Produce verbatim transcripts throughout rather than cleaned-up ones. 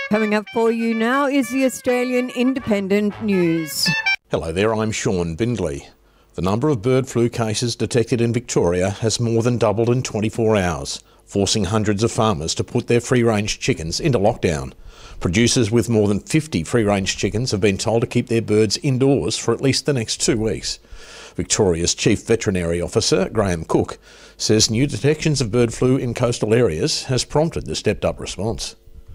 Coming up for you now is the Australian Independent News. Hello there, I'm Sean Bindley. The number of bird flu cases detected in Victoria has more than doubled in twenty-four hours, forcing hundreds of farmers to put their free-range chickens into lockdown. Producers with more than fifty free-range chickens have been told to keep their birds indoors for at least the next two weeks. Victoria's Chief Veterinary Officer, Graham Cook, says new detections of bird flu in coastal areas has prompted the stepped-up response.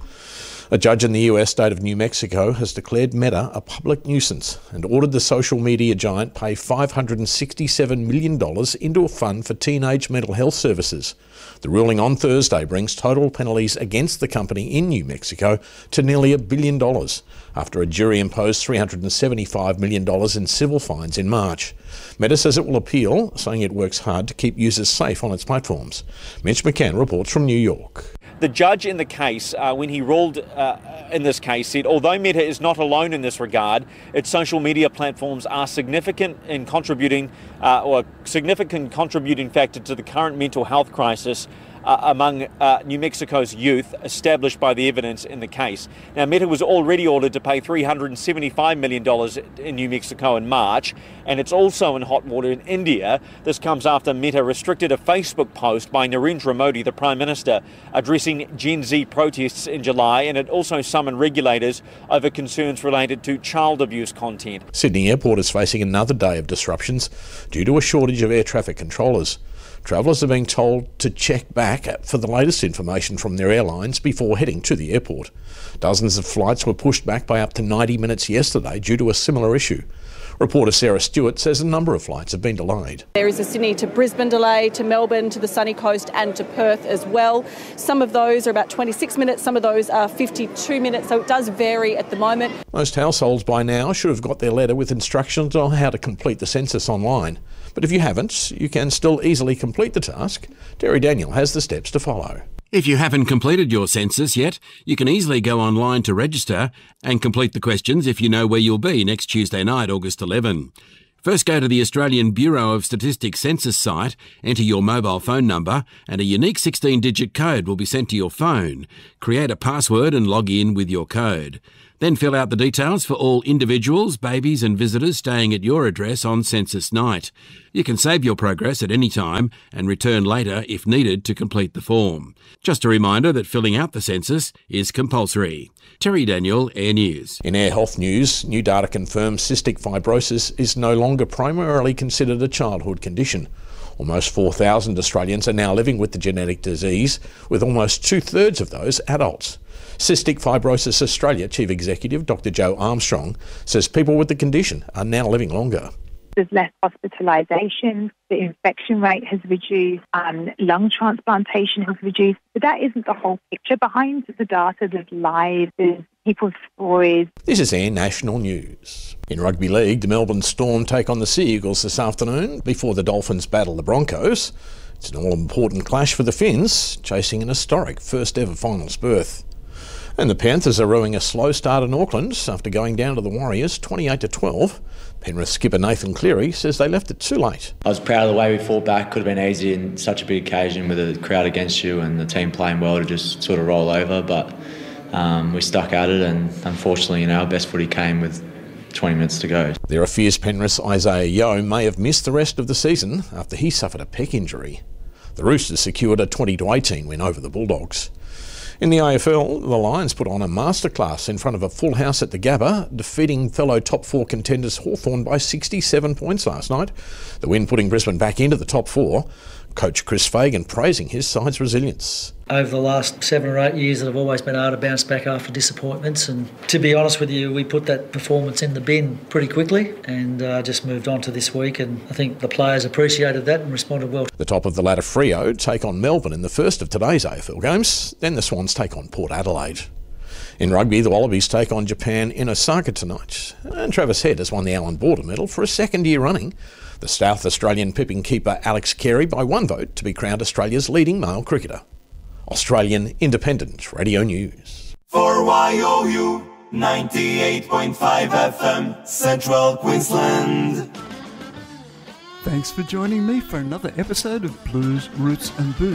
A judge in the U S state of New Mexico has declared Meta a public nuisance and ordered the social media giant pay five hundred sixty-seven million dollars into a fund for teenage mental health services. The ruling on Thursday brings total penalties against the company in New Mexico to nearly a billion dollars after a jury imposed three hundred seventy-five million dollars in civil fines in March. Meta says it will appeal, saying it works hard to keep users safe on its platforms. Mitch McCann reports from New York. The judge in the case, uh, when he ruled uh, in this case, said although Meta is not alone in this regard, its social media platforms are significant in contributing, uh, or a significant contributing factor to the current mental health crisis uh, among uh, New Mexico's youth, established by the evidence in the case. Now, Meta was already ordered to pay three hundred seventy-five million dollars in New Mexico in March, and it's also in hot water in India. This comes after Meta restricted a Facebook post by Narendra Modi, the Prime Minister, addressing Gen Z protests in July, and it also summoned regulators over concerns related to child abuse content. Sydney Airport is facing another day of disruptions due to a shortage of air traffic controllers. Travellers are being told to check back for the latest information from their airlines before heading to the airport. Dozens of flights were pushed back by up to ninety minutes yesterday due to a similar issue. Reporter Sarah Stewart says a number of flights have been delayed. There is a Sydney to Brisbane delay, to Melbourne, to the sunny coast and to Perth as well. Some of those are about twenty-six minutes, some of those are fifty-two minutes, so it does vary at the moment. Most households by now should have got their letter with instructions on how to complete the census online. But if you haven't, you can still easily complete the task. Terry Daniel has the steps to follow. If you haven't completed your census yet, you can easily go online to register and complete the questions if you know where you'll be next Tuesday night, August eleventh. First, go to the Australian Bureau of Statistics census site, enter your mobile phone number, and a unique sixteen-digit code will be sent to your phone. Create a password and log in with your code. Then fill out the details for all individuals, babies and visitors staying at your address on census night. You can save your progress at any time and return later if needed to complete the form. Just a reminder that filling out the census is compulsory. Terry Daniel, Air News. In Air Health News, new data confirms cystic fibrosis is no longer primarily considered a childhood condition. Almost four thousand Australians are now living with the genetic disease, with almost two-thirds of those adults. Cystic Fibrosis Australia Chief Executive Doctor Joe Armstrong says people with the condition are now living longer. There's less hospitalisation, the infection rate has reduced, um, lung transplantation has reduced, but that isn't the whole picture. Behind the data, there's lives, there's people's stories. This is Air National News. In Rugby League, the Melbourne Storm take on the Sea Eagles this afternoon before the Dolphins battle the Broncos. It's an all-important clash for the Finns, chasing an historic first-ever finals berth. And the Panthers are rowing a slow start in Auckland after going down to the Warriors twenty-eight to twelve. Penrith skipper Nathan Cleary says they left it too late. I was proud of the way we fought back. Could have been easy in such a big occasion with the crowd against you and the team playing well to just sort of roll over, but um, we stuck at it, and unfortunately, you know, our best footy came with twenty minutes to go. There are fears Penrith's Isaiah Yeo may have missed the rest of the season after he suffered a pec injury. The Roosters secured a twenty to eighteen win over the Bulldogs. In the A F L, the Lions put on a masterclass in front of a full house at the Gabba, defeating fellow top four contenders Hawthorn by sixty-seven points last night. The win putting Brisbane back into the top four. Coach Chris Fagan praising his side's resilience. Over the last seven or eight years, I've always been able to bounce back after disappointments, and to be honest with you, we put that performance in the bin pretty quickly and uh, just moved on to this week, and I think the players appreciated that and responded well. The top of the ladder Freo take on Melbourne in the first of today's A F L games, then the Swans take on Port Adelaide. In rugby, the Wallabies take on Japan in Osaka tonight, and Travis Head has won the Allan Border Medal for a second year running. The South Australian pipping keeper Alex Carey by one vote to be crowned Australia's leading male cricketer. Australian Independent Radio News. For Y O U ninety-eight point five F M, Central Queensland. Thanks for joining me for another episode of Blues, Roots and Boots.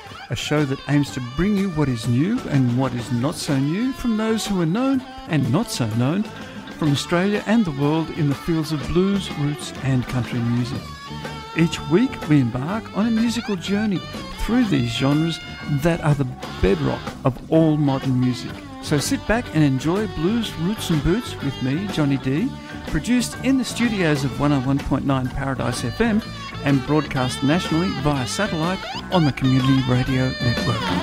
a show that aims to bring you what is new and what is not so new from those who are known and not so known from Australia and the world in the fields of blues, roots and country music. Each week we embark on a musical journey through these genres that are the bedrock of all modern music. So sit back and enjoy Blues, Roots and Boots with me, Johnny D, produced in the studios of one oh one point nine Paradise F M and broadcast nationally via satellite on the Community Radio Network.